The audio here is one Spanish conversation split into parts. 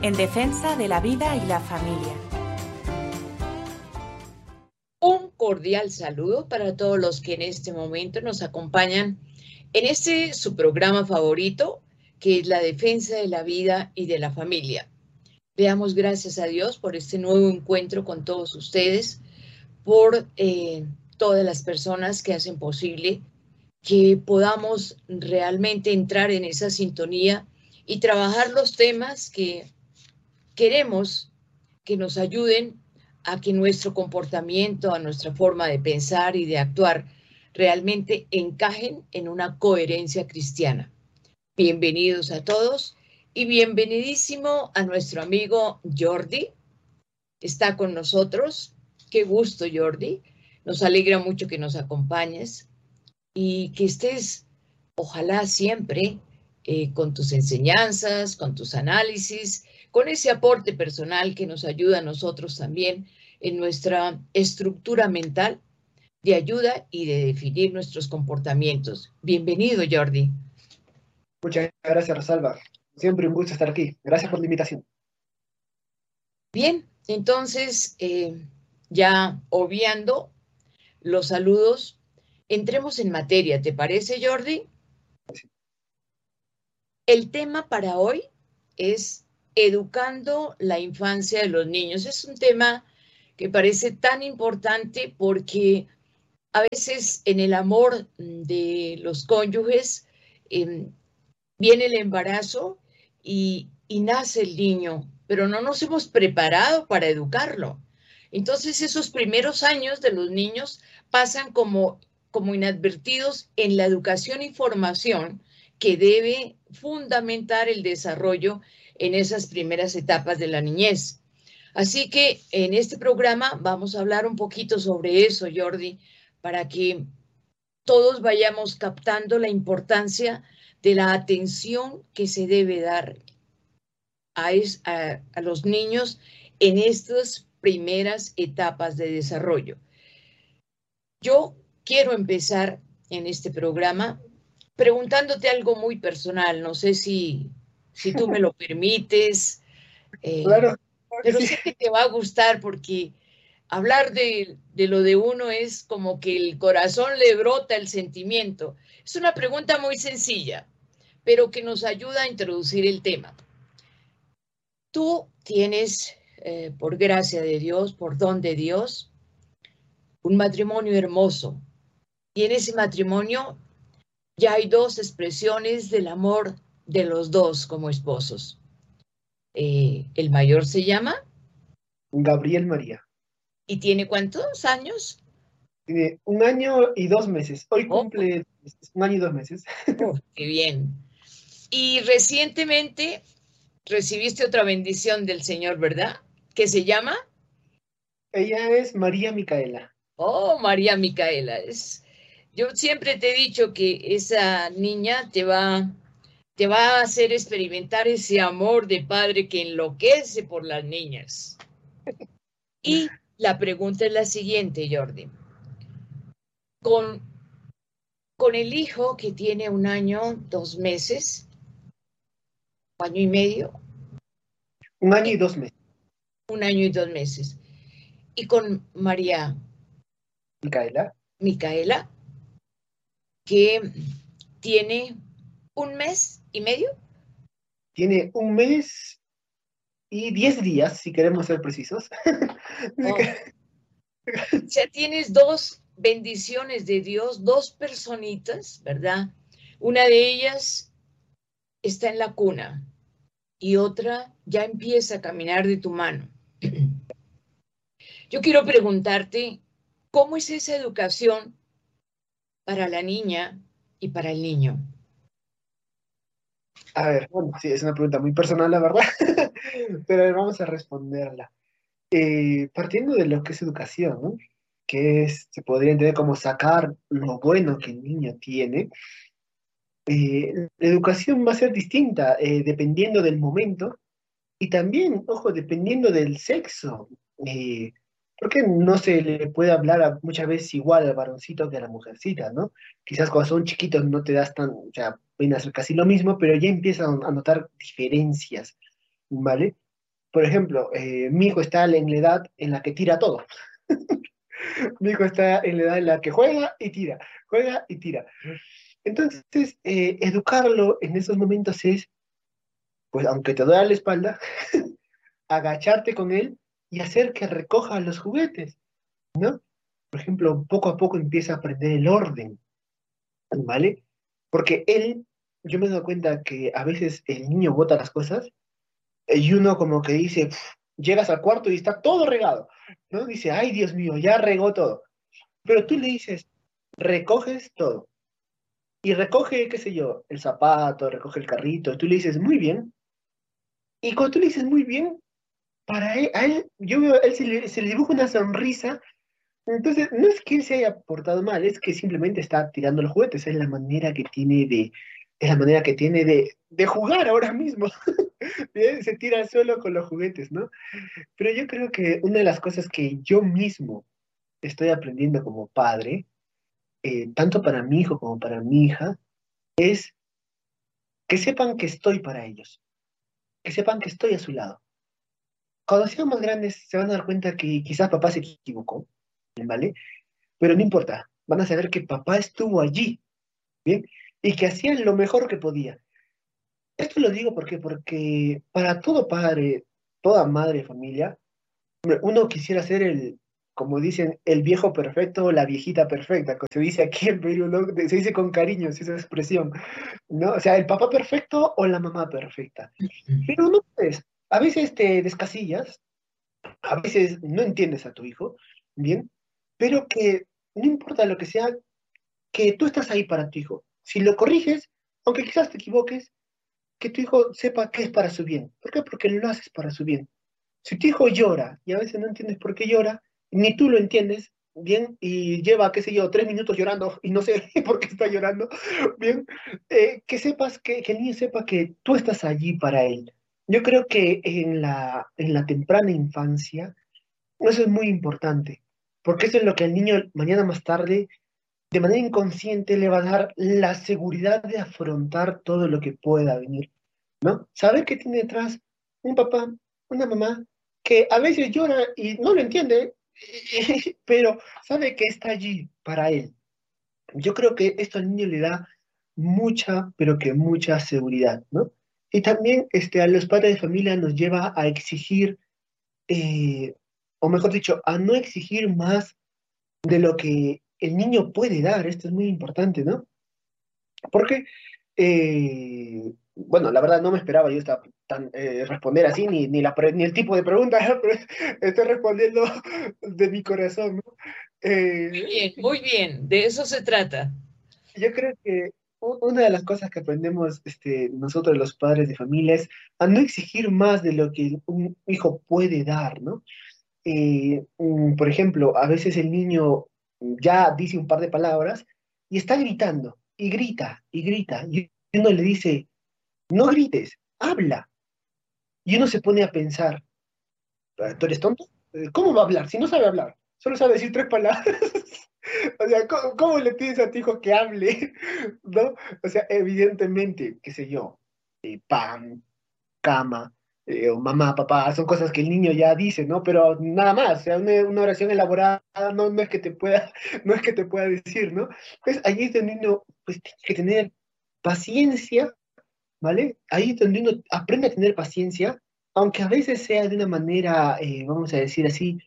en defensa de la vida y la familia. Un cordial saludo para todos los que en este momento nos acompañan en su programa favorito, que es la defensa de la vida y de la familia. Veamos gracias a Dios por este nuevo encuentro con todos ustedes, por todas las personas que hacen posible que podamos realmente entrar en esa sintonía y trabajar los temas que queremos que nos ayuden a que nuestro comportamiento, a nuestra forma de pensar y de actuar realmente encajen en una coherencia cristiana. Bienvenidos a todos y bienvenidísimo a nuestro amigo Jordi. Está con nosotros. Qué gusto, Jordi. Nos alegra mucho que nos acompañes y que estés, ojalá siempre, con tus enseñanzas, con tus análisis, con ese aporte personal que nos ayuda a nosotros también en nuestra estructura mental de ayuda y de definir nuestros comportamientos. Bienvenido, Jordi. Muchas gracias, Rosalba. Siempre un gusto estar aquí. Gracias por la invitación. Bien, entonces, ya obviando los saludos, entremos en materia. ¿Te parece, Jordi? Sí. El tema para hoy es educando la infancia de los niños. Es un tema que parece tan importante porque a veces en el amor de los cónyuges viene el embarazo y nace el niño, pero no nos hemos preparado para educarlo. Entonces esos primeros años de los niños pasan como inadvertidos en la educación y formación que debe fundamentar el desarrollo en esas primeras etapas de la niñez. Así que en este programa vamos a hablar un poquito sobre eso, Jordi, para que todos vayamos captando la importancia de la atención que se debe dar a los niños en estas primeras etapas de desarrollo. Yo quiero empezar en este programa preguntándote algo muy personal. No sé si tú me lo permites, Claro, pero sí. sé que te va a gustar porque hablar de lo de uno es como que el corazón le brota el sentimiento. Es una pregunta muy sencilla, pero que nos ayuda a introducir el tema. Tú tienes, por gracia de Dios, por don de Dios, un matrimonio hermoso. Y en ese matrimonio ya hay dos expresiones del amor de los dos como esposos. El mayor se llama Gabriel María. ¿y tiene cuántos años? Tiene 1 año y 2 meses. Hoy Oh, cumple 1 año y 2 meses. oh, qué bien. Y recientemente recibiste otra bendición del Señor, ¿verdad? ¿Qué se llama? Ella es María Micaela. Oh, María Micaela. Yo siempre te he dicho que esa niña te va a hacer experimentar ese amor de padre que enloquece por las niñas. Y la pregunta es la siguiente, Jordi. Con el hijo que tiene 1 año, 2 meses, 1 año y medio. 1 año y 2 meses. 1 año y 2 meses. Y con María Micaela, que tiene 1 mes y medio. Tiene 1 mes y 10 días, si queremos ser precisos. Oh. O sea, tienes 2 bendiciones de Dios, 2 personitas, ¿verdad? Una de ellas está en la cuna y otra ya empieza a caminar de tu mano. Yo quiero preguntarte, ¿cómo es esa educación para la niña y para el niño? A ver, bueno, sí, es una pregunta muy personal, la verdad, pero a ver, vamos a responderla. Partiendo de lo que es educación, ¿no? Se podría entender como sacar lo bueno que el niño tiene. La educación va a ser distinta dependiendo del momento y también, ojo, dependiendo del sexo. Porque no se le puede hablar muchas veces igual al varoncito que a la mujercita, ¿no? Quizás cuando son chiquitos no te das tan, o sea, viene a ser casi lo mismo, pero ya empiezan a notar diferencias, ¿vale? Por ejemplo, mi hijo está en la edad en la que tira todo. Mi hijo está en la edad en la que juega y tira, juega y tira. Entonces, educarlo en esos momentos es, pues aunque te duela la espalda, agacharte con él y hacer que recoja los juguetes, ¿no? Por ejemplo, poco a poco empieza a aprender el orden, ¿vale? Porque él, yo me he dado cuenta que a veces el niño bota las cosas y uno como que dice, "Pf", llegas al cuarto y está todo regado, ¿no? Dice, ay, Dios mío, ya regó todo. Pero tú le dices, recoges todo. Y recoge, qué sé yo, el zapato, recoge el carrito, y tú le dices, muy bien. Y cuando tú le dices muy bien, para él, a él, yo veo, a él se le dibuja una sonrisa. Entonces, no es que él se haya portado mal, es que simplemente está tirando los juguetes. Es la manera que tiene es la manera que tiene de jugar ahora mismo. Bien, se tira solo con los juguetes, ¿no? Pero yo creo que una de las cosas que yo mismo estoy aprendiendo como padre, tanto para mi hijo como para mi hija, es que sepan que estoy para ellos, que sepan que estoy a su lado. Cuando sean más grandes se van a dar cuenta que quizás papá se equivocó, ¿vale? Pero no importa, van a saber que papá estuvo allí, ¿bien? Y que hacía lo mejor que podía. Esto lo digo porque para todo padre, toda madre de familia, hombre, uno quisiera ser como dicen, el viejo perfecto o la viejita perfecta, como se dice aquí en Perú, ¿no? Se dice con cariño esa expresión, ¿no? O sea, el papá perfecto o la mamá perfecta. Pero no puedes. A veces te descasillas, a veces no entiendes a tu hijo, ¿bien? Pero que no importa lo que sea, que tú estás ahí para tu hijo. Si lo corriges, aunque quizás te equivoques, que tu hijo sepa que es para su bien. ¿Por qué? Porque lo haces para su bien. Si tu hijo llora y a veces no entiendes por qué llora, ni tú lo entiendes, bien, y lleva, qué sé yo, 3 minutos llorando y no sé por qué está llorando, bien, que sepas, que el niño sepa que tú estás allí para él. Yo creo que en la temprana infancia, eso es muy importante, porque eso es lo que al niño mañana más tarde, de manera inconsciente, le va a dar la seguridad de afrontar todo lo que pueda venir, ¿no? Saber que tiene detrás un papá, una mamá, que a veces llora y no lo entiende, pero sabe que está allí para él. Yo creo que esto al niño le da mucha, pero que mucha seguridad, ¿no? Y también a los padres de familia nos lleva a exigir, eh, o mejor dicho, a no exigir más de lo que el niño puede dar. Esto es muy importante, ¿no? Porque, bueno, la verdad no me esperaba yo responder así, ni el tipo de pregunta, pero estoy respondiendo de mi corazón, ¿no? Eh, Muy bien, de eso se trata. yo creo que una de las cosas que aprendemos nosotros los padres de familia es a no exigir más de lo que un hijo puede dar, ¿no? Por ejemplo, a veces el niño ya dice un par de palabras y está gritando, y grita, y grita, y uno le dice, no grites, habla. Y uno se pone a pensar, ¿tú eres tonto? ¿Cómo va a hablar? Si no sabe hablar, solo sabe decir 3 palabras. O sea, ¿cómo le pides a tu hijo que hable? ¿No? O sea, evidentemente, qué sé yo, pan, cama, o mamá, papá, son cosas que el niño ya dice, ¿no? Pero nada más, o sea, una oración elaborada no es que te pueda, no es que te pueda decir, ¿no? Pues ahí es donde uno pues, tiene que tener paciencia, ¿vale? Ahí es donde uno aprende a tener paciencia, aunque a veces sea de una manera, vamos a decir así,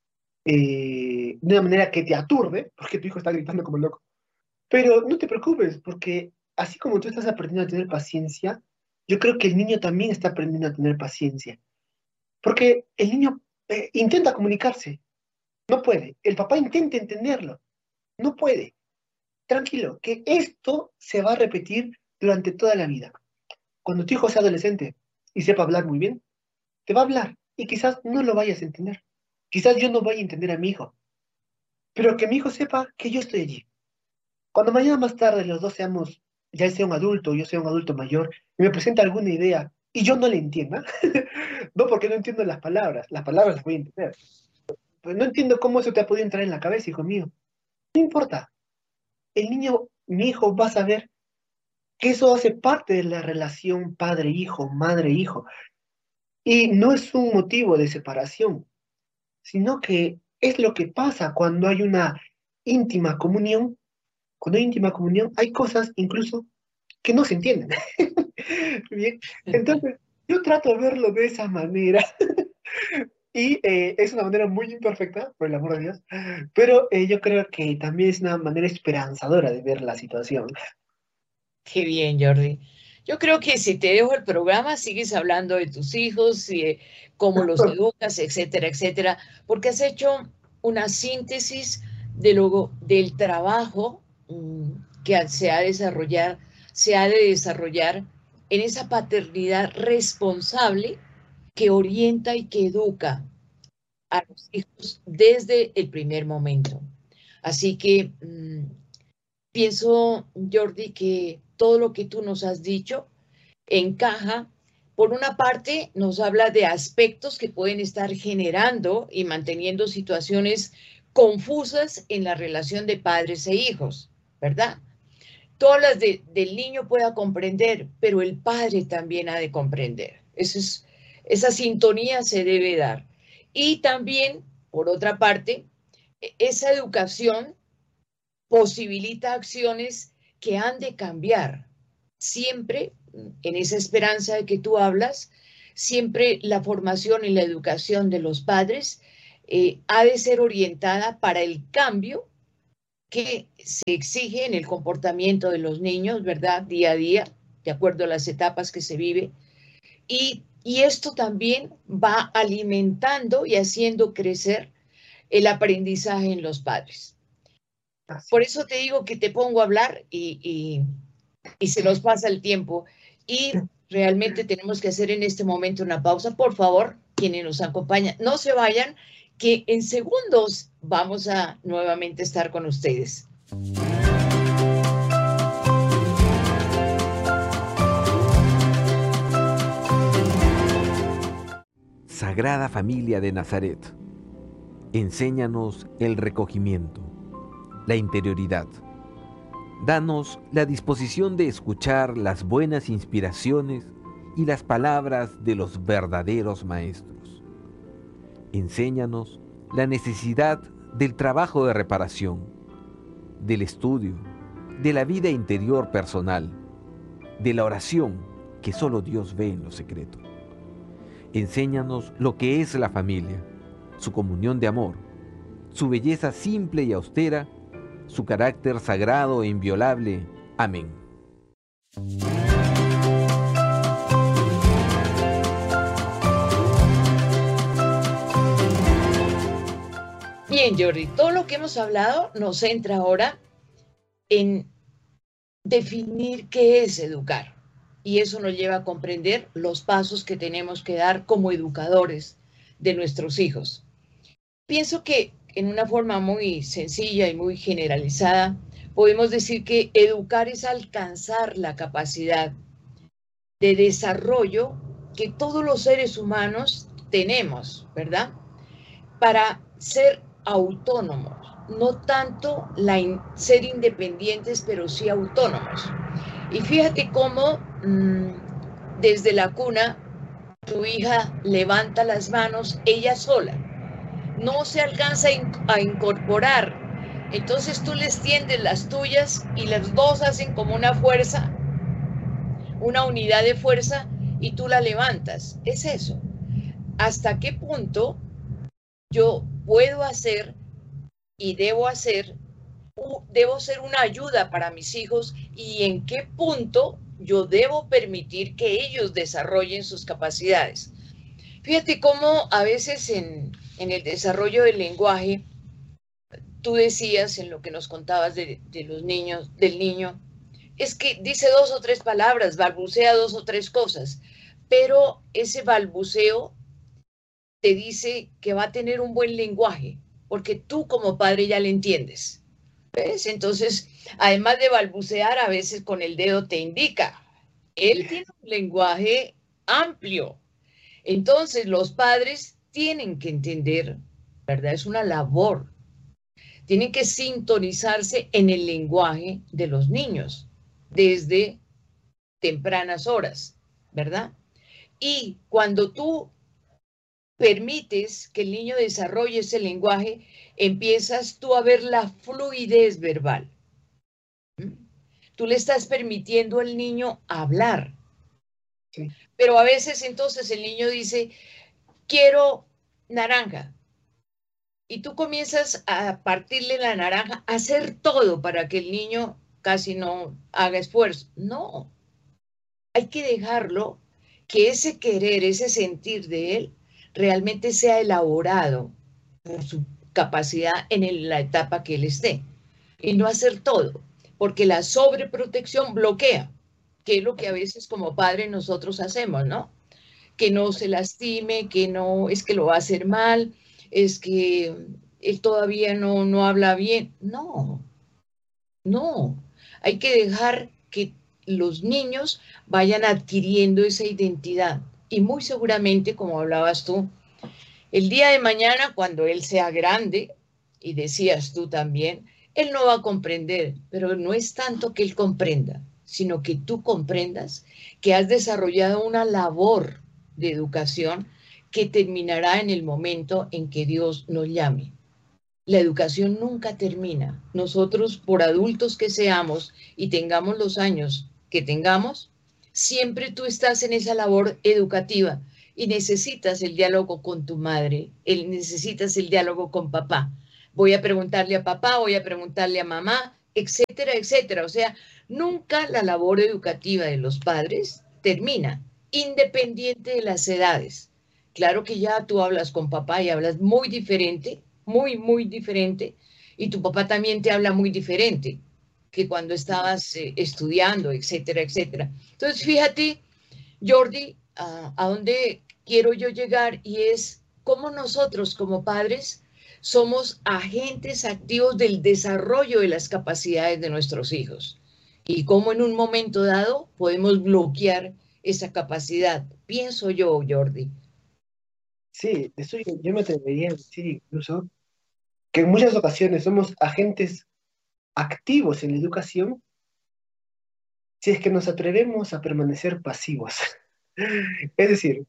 de una manera que te aturde, porque tu hijo está gritando como loco. Pero no te preocupes, porque así como tú estás aprendiendo a tener paciencia, yo creo que el niño también está aprendiendo a tener paciencia. Porque el niño intenta comunicarse, no puede. El papá intenta entenderlo, no puede. Tranquilo, que esto se va a repetir durante toda la vida. Cuando tu hijo sea adolescente y sepa hablar muy bien, te va a hablar y quizás no lo vayas a entender. Quizás yo no vaya a entender a mi hijo, pero que mi hijo sepa que yo estoy allí. Cuando mañana más tarde los dos seamos, ya él sea un adulto, yo sea un adulto mayor, y me presenta alguna idea y yo no le entienda, no porque no entiendo las palabras las voy a entender. Pues no entiendo cómo eso te ha podido entrar en la cabeza, hijo mío. No importa, el niño, mi hijo, va a saber que eso hace parte de la relación padre-hijo, madre-hijo. Y no es un motivo de separación, sino que es lo que pasa cuando hay una íntima comunión. Cuando hay íntima comunión, hay cosas incluso que no se entienden. Bien, entonces yo trato de verlo de esa manera y es una manera muy imperfecta, por el amor de Dios, pero yo creo que también es una manera esperanzadora de ver la situación. Qué bien, Jordi. Yo creo que si te dejo el programa, sigues hablando de tus hijos y de cómo los educas, etcétera, etcétera, porque has hecho una síntesis del trabajo que se ha de desarrollar en esa paternidad responsable que orienta y que educa a los hijos desde el primer momento. Así que pienso, Jordi, que todo lo que tú nos has dicho encaja. Por una parte, nos habla de aspectos que pueden estar generando y manteniendo situaciones confusas en la relación de padres e hijos, ¿verdad? Tú hablas del niño pueda comprender, pero el padre también ha de comprender. Esa sintonía se debe dar. Y también, por otra parte, esa educación posibilita acciones que han de cambiar. Siempre, en esa esperanza de que tú hablas, siempre la formación y la educación de los padres ha de ser orientada para el cambio que se exige en el comportamiento de los niños, ¿verdad? Día a día, de acuerdo a las etapas que se vive. Y esto también va alimentando y haciendo crecer el aprendizaje en los padres. Por eso te digo que te pongo a hablar y se nos pasa el tiempo. Y realmente tenemos que hacer en este momento una pausa. Por favor, quienes nos acompañan, no se vayan, que en segundos vamos a nuevamente estar con ustedes. Sagrada Familia de Nazaret, enséñanos el recogimiento, la interioridad. Danos la disposición de escuchar las buenas inspiraciones y las palabras de los verdaderos maestros. Enséñanos la necesidad del trabajo de reparación, del estudio, de la vida interior personal, de la oración que solo Dios ve en lo secreto. Enséñanos lo que es la familia, su comunión de amor, su belleza simple y austera, su carácter sagrado e inviolable. Amén. Bien, Jordi, todo lo que hemos hablado nos centra ahora en definir qué es educar. Y eso nos lleva a comprender los pasos que tenemos que dar como educadores de nuestros hijos. Pienso que en una forma muy sencilla y muy generalizada, podemos decir que educar es alcanzar la capacidad de desarrollo que todos los seres humanos tenemos, ¿verdad? Para ser autónomos, no tanto ser independientes, pero sí autónomos. Y fíjate cómo desde la cuna tu hija levanta las manos ella sola, no se alcanza a incorporar, entonces tú les tiendes las tuyas y las dos hacen como una fuerza, una unidad de fuerza y tú la levantas. Es eso. ¿Hasta qué punto yo puedo hacer y debo ser una ayuda para mis hijos y en qué punto yo debo permitir que ellos desarrollen sus capacidades? Fíjate cómo a veces en el desarrollo del lenguaje, tú decías en lo que nos contabas de los niños, del niño, es que dice 2 o 3 palabras, balbucea 2 o 3 cosas, pero ese balbuceo te dice que va a tener un buen lenguaje, porque tú como padre ya le entiendes. ¿Ves? Entonces, además de balbucear, a veces con el dedo te indica. Él tiene un lenguaje amplio. Entonces, los padres tienen que entender, ¿verdad? Es una labor. Tienen que sintonizarse en el lenguaje de los niños desde tempranas horas, ¿verdad? Y cuando tú permites que el niño desarrolle ese lenguaje, empiezas tú a ver la fluidez verbal. Tú le estás permitiendo al niño hablar. Sí. Pero a veces entonces el niño dice, quiero naranja. Y tú comienzas a partirle la naranja, a hacer todo para que el niño casi no haga esfuerzo. No, hay que dejarlo que ese querer, ese sentir de él realmente sea elaborado por su capacidad en la etapa que él esté. Y no hacer todo, porque la sobreprotección bloquea, que es lo que a veces como padres nosotros hacemos, ¿no? Que no se lastime, que no, es que lo va a hacer mal, es que él todavía no habla bien. No, no. Hay que dejar que los niños vayan adquiriendo esa identidad. Y muy seguramente, como hablabas tú, el día de mañana, cuando él sea grande, y decías tú también, él no va a comprender, pero no es tanto que él comprenda, sino que tú comprendas que has desarrollado una labor de educación que terminará en el momento en que Dios nos llame. La educación nunca termina. Nosotros, por adultos que seamos y tengamos los años que tengamos, siempre tú estás en esa labor educativa y necesitas el diálogo con tu madre, necesitas el diálogo con papá. Voy a preguntarle a papá, voy a preguntarle a mamá, etcétera, etcétera. O sea, nunca la labor educativa de los padres termina, independiente de las edades. Claro que ya tú hablas con papá y hablas muy diferente, muy diferente, y tu papá también te habla muy diferente que cuando estabas estudiando, etcétera, etcétera. Entonces, fíjate, Jordi, a dónde quiero yo llegar y es cómo nosotros como padres somos agentes activos del desarrollo de las capacidades de nuestros hijos y cómo en un momento dado podemos bloquear esa capacidad. Pienso yo, Jordi. Sí, eso yo me atrevería a decir incluso que en muchas ocasiones somos agentes activos en la educación si es que nos atrevemos a permanecer pasivos. Es decir,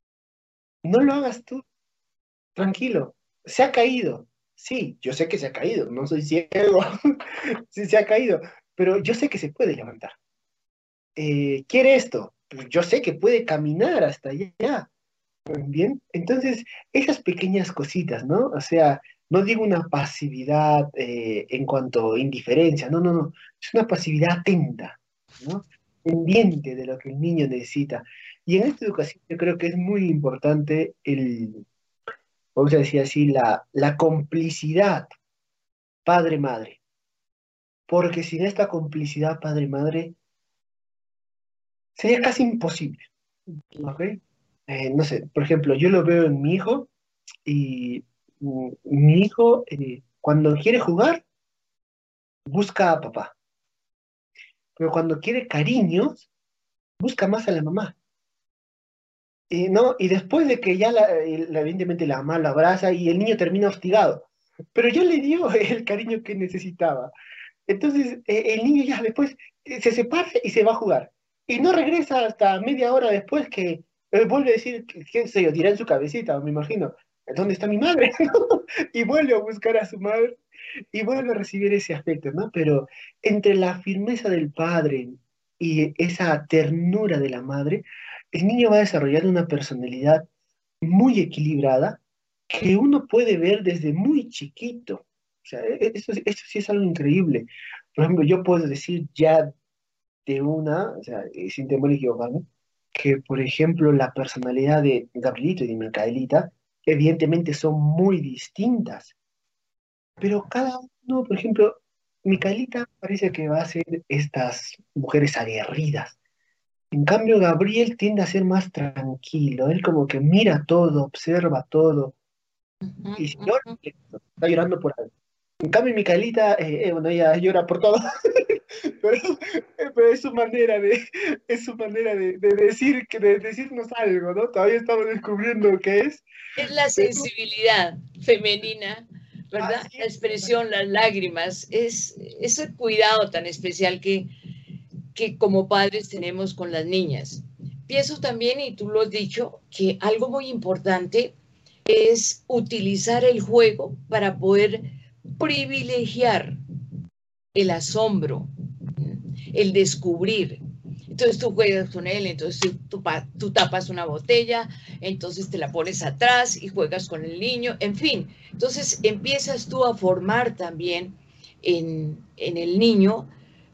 no lo hagas tú, tranquilo, se ha caído. Sí, yo sé que se ha caído, no soy ciego, sí se ha caído, pero yo sé que se puede levantar. ¿Quiere esto? Pues yo sé que puede caminar hasta allá. Bien, entonces esas pequeñas cositas, ¿no? O sea, no digo una pasividad en cuanto a indiferencia, no, no, no, es una pasividad atenta, ¿no? Pendiente de lo que el niño necesita. Y en esta educación yo creo que es muy importante vamos a decir así, la complicidad padre-madre, porque sin esta complicidad padre-madre sería casi imposible, ¿ok? No sé, por ejemplo, yo lo veo en mi hijo y mi hijo cuando quiere jugar busca a papá, pero cuando quiere cariños busca más a la mamá. ¿No? Y después de que ya evidentemente la mamá lo abraza y el niño termina hostigado, pero ya le dio el cariño que necesitaba. Entonces el niño ya después se separa y se va a jugar. Y no regresa hasta media hora después que vuelve a decir, qué sé yo, dirá en su cabecita, me imagino, ¿dónde está mi madre? Y vuelve a buscar a su madre y vuelve a recibir ese afecto, ¿no? Pero entre la firmeza del padre y esa ternura de la madre, el niño va a desarrollar una personalidad muy equilibrada que uno puede ver desde muy chiquito. O sea, esto sí es algo increíble. Por ejemplo, yo puedo decir ya de una, o sea, sin temor a equivocarme, que por ejemplo la personalidad de Gabrielito y de Micaelita evidentemente son muy distintas, pero cada uno, por ejemplo, Micaelita parece que va a ser estas mujeres aguerridas. En cambio, Gabriel tiende a ser más tranquilo, él como que mira todo, observa todo, y si llora, está llorando por algo. En cambio, Micaelita, bueno, ella llora por todo, pero, pero es su manera de decir, de decirnos algo, ¿no? Todavía estamos descubriendo qué es, Es la pero sensibilidad femenina, ¿verdad? así La es. expresión, las lágrimas, es ese cuidado tan especial que como padres tenemos con las niñas. Pienso también, y tú lo has dicho, que algo muy importante es utilizar el juego para poder privilegiar el asombro, el descubrir. Entonces tú juegas con él, entonces tú tapas una botella, entonces te la pones atrás y juegas con el niño, en fin. Entonces empiezas tú a formar también en el niño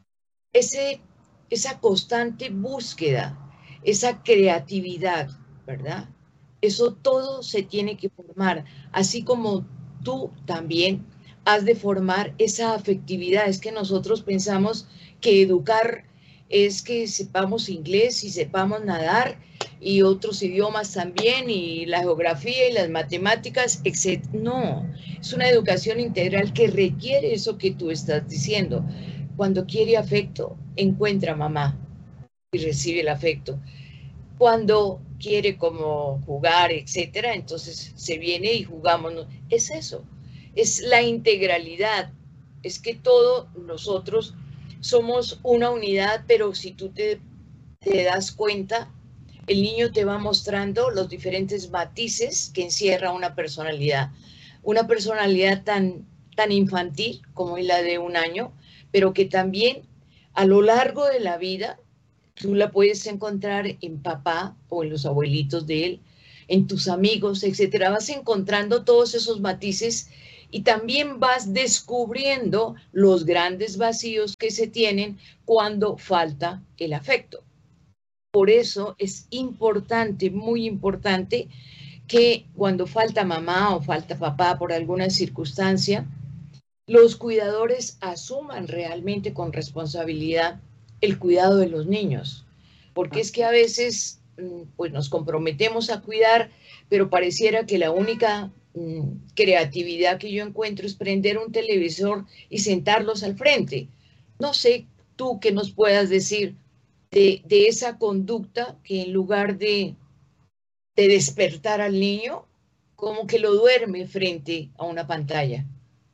esa constante búsqueda, esa creatividad, ¿verdad? Eso todo se tiene que formar, así como tú también has de formar esa afectividad. Es que nosotros pensamos que educar es que sepamos inglés y sepamos nadar y otros idiomas también y la geografía y las matemáticas, etc. No, es una educación integral que requiere eso que tú estás diciendo. Cuando quiere afecto, encuentra mamá y recibe el afecto. Cuando quiere como jugar, etcétera, entonces se viene y jugamos. Es eso, es la integralidad. Es que todos nosotros somos una unidad, pero si tú te das cuenta, el niño te va mostrando los diferentes matices que encierra una personalidad. Una personalidad tan infantil como es la de un año, pero que también a lo largo de la vida tú la puedes encontrar en papá o en los abuelitos de él, en tus amigos, etcétera. Vas encontrando todos esos matices y también vas descubriendo los grandes vacíos que se tienen cuando falta el afecto. Por eso es importante, muy importante, que cuando falta mamá o falta papá por alguna circunstancia, los cuidadores asuman realmente con responsabilidad el cuidado de los niños, porque es que a veces pues nos comprometemos a cuidar, pero pareciera que la única creatividad que yo encuentro es prender un televisor y sentarlos al frente. No sé tú qué nos puedas decir de esa conducta que en lugar de despertar al niño, como que lo duerme frente a una pantalla.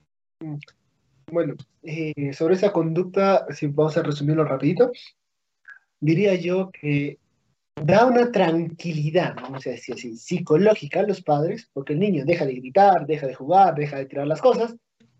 Bueno, sobre esa conducta, si vamos a resumirlo rapidito, diría yo que da una tranquilidad, vamos a decir así, psicológica a los padres, porque el niño deja de gritar, deja de jugar, deja de tirar las cosas,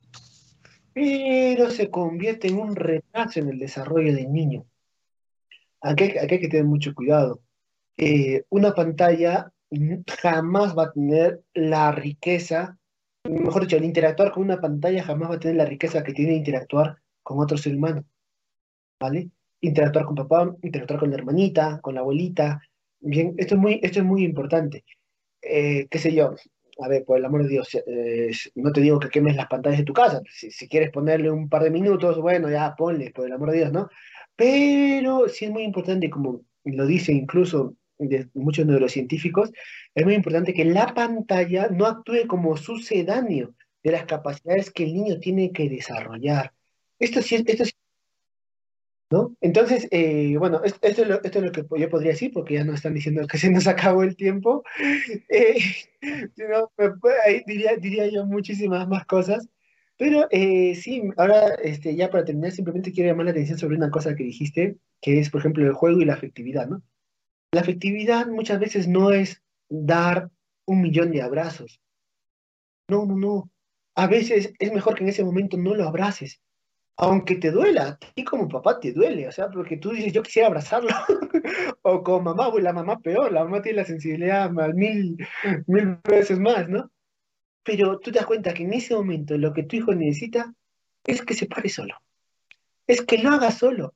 pero se convierte en un retraso en el desarrollo del niño. Aquí hay que tener mucho cuidado. Una pantalla jamás va a tener la riqueza, mejor dicho, al interactuar con una pantalla jamás va a tener la riqueza que tiene interactuar con otro ser humano, ¿vale? Interactuar con papá, interactuar con la hermanita, con la abuelita. Bien, esto es muy importante. Qué sé yo, a ver, por el amor de Dios, no te digo que quemes las pantallas de tu casa. Si quieres ponerle un par de minutos, bueno, ya ponle, por el amor de Dios, ¿no? Pero sí es muy importante, como lo dicen incluso muchos neurocientíficos, es muy importante que la pantalla no actúe como sucedáneo de las capacidades que el niño tiene que desarrollar. Esto sí, ¿no? Entonces, bueno, esto es lo que yo podría decir, porque ya nos están diciendo que se nos acabó el tiempo. Eh, si no, ahí diría yo muchísimas más cosas. Pero sí, ahora ya para terminar, simplemente quiero llamar la atención sobre una cosa que dijiste, que es, por ejemplo, el juego y la afectividad, ¿no? La afectividad muchas veces no es dar 1 millón de abrazos. No, no, no. A veces es mejor que en ese momento no lo abraces, aunque te duela, a ti como papá te duele, o sea, porque tú dices, yo quisiera abrazarlo, o con mamá, pues la mamá peor, la mamá tiene la sensibilidad más mil veces más, ¿no? Pero tú te das cuenta que en ese momento lo que tu hijo necesita es que se pare solo, es que lo haga solo,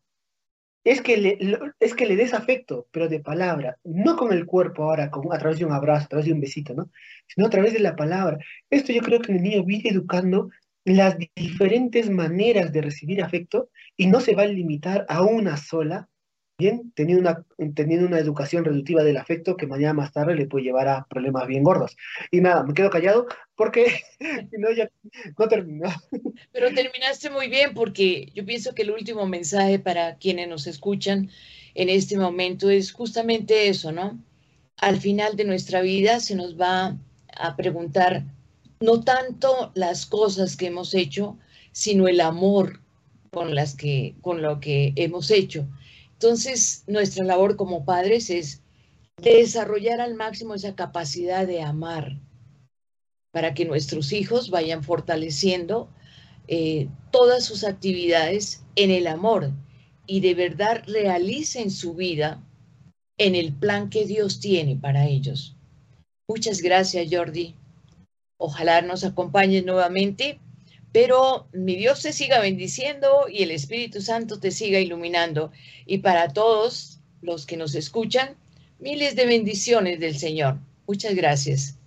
es que le des afecto, pero de palabra, no con el cuerpo ahora, a través de un abrazo, a través de un besito, ¿no? Sino a través de la palabra. Esto yo creo que el niño viene educando las diferentes maneras de recibir afecto y no se va a limitar a una sola, bien, teniendo una educación reductiva del afecto que mañana más tarde le puede llevar a problemas bien gordos. Y nada, me quedo callado porque si no, ya no termino. Pero terminaste muy bien porque yo pienso que el último mensaje para quienes nos escuchan en este momento es justamente eso, ¿no? Al final de nuestra vida se nos va a preguntar no tanto las cosas que hemos hecho, sino el amor con lo que hemos hecho. Entonces, nuestra labor como padres es desarrollar al máximo esa capacidad de amar, para que nuestros hijos vayan fortaleciendo todas sus actividades en el amor y de verdad realicen su vida en el plan que Dios tiene para ellos. Muchas gracias, Jordi. Ojalá nos acompañes nuevamente, pero mi Dios te siga bendiciendo y el Espíritu Santo te siga iluminando. Y para todos los que nos escuchan, miles de bendiciones del Señor. Muchas gracias.